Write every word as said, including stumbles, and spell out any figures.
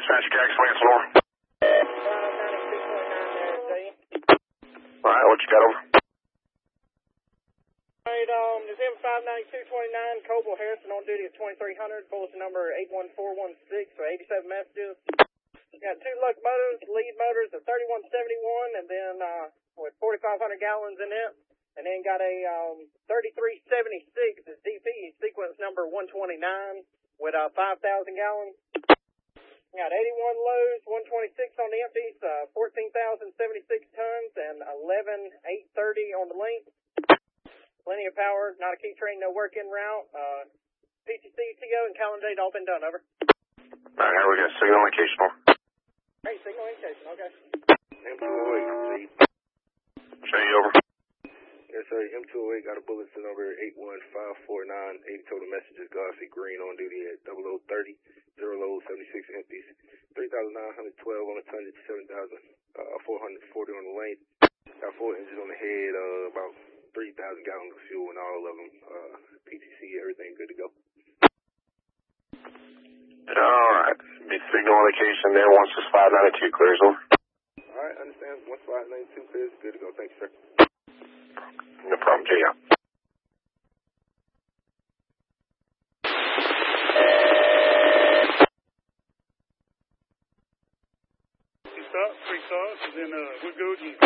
Dispatch, Jackson, Manslore. All right, what you got over? All right, um, is M five ninety-two twenty-nine, Coble Harrison on duty at twenty-three hundred, bulletin number eight one four one six for eighty-seven messages. Got two locomotives, lead motors of thirty-one seventy-one, and then uh, with forty-five hundred gallons in it, and then got a um, thirty-three seventy-six, is D P, sequence number one twenty-nine, with uh, five thousand gallons. Got eighty-one loads, one twenty-six on the empties, uh, fourteen thousand seventy-six tons, and eleven eight thirty on the length. Plenty of power, not a key train, no work in route. Uh, P T C, T O, and calendar date all been done, over. All right, here we go. Signal indication, over. Hey, signal indication, okay. M two oh eight, see. Show you over. Yes, sir. M two oh eight got a bulletin number eight one five four nine, eighty total messages. Galaxy Green on duty at double oh thirty, zero loads, seventy-six empties, three thousand nine hundred twelve on the tonnage, seven thousand four hundred forty on the length. Got four engines on the head, uh, about three thousand gallons of fuel in all of them. Uh, P T C, everything good to go. All right. Be signal indication there once this five ninety-two clears, over. All right, understand. Once five ninety-two clears, good to go. Thanks, sir. No problem, J O. Two stops, three stops, and then uh, we'll go to